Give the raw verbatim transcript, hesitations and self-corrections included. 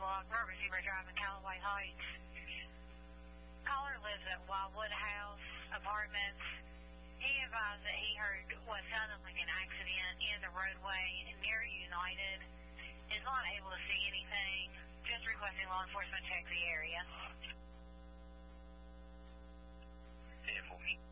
o'clock, Robert Seaver Drive in Callaway Heights. Caller lives at Wildwood House Apartments. He advised that he heard what sounded like an accident in the roadway near United. Is not able to see anything. Just requesting law enforcement check the area. ten four.